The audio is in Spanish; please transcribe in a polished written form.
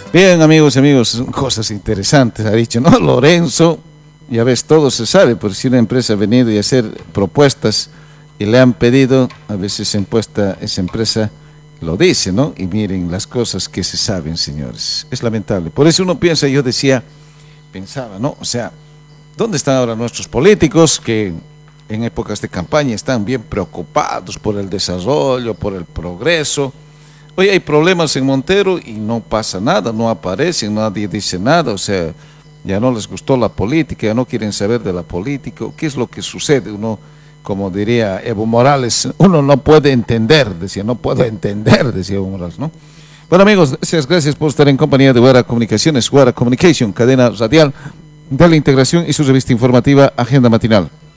Bien, amigos y amigos, son cosas interesantes, ha dicho, ¿no? Lorenzo, ya ves, todo se sabe, por si una empresa ha venido y hacer propuestas y le han pedido, a veces esa empresa lo dice, ¿no? Y miren las cosas que se saben, señores. Es lamentable. Por eso uno piensa, pensaba, ¿no? O sea, ¿dónde están ahora nuestros políticos que en épocas de campaña están bien preocupados por el desarrollo, por el progreso? Hoy hay problemas en Montero y no pasa nada, no aparecen, nadie dice nada, o sea, ya no les gustó la política, ya no quieren saber de la política. ¿Qué es lo que sucede? Uno, como diría Evo Morales, uno no puede entender, decía, no puedo entender, decía Evo Morales, ¿no? Bueno, amigos, gracias por estar en compañía de Guara Comunicaciones, Guara Communication, cadena radial de la integración y su revista informativa Agenda Matinal.